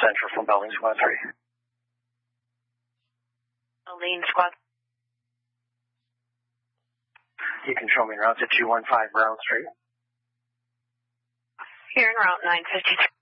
Central from Bowling Squad 3. Bowling Squad. You can show me route to 215 Brown Street. Here in route 953.